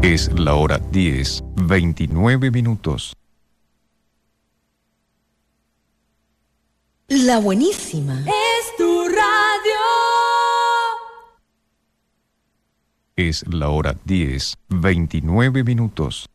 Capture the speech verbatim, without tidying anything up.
Es la hora diez, veintinueve minutos. La buenísima. Es tu radio. Es la hora diez, veintinueve minutos.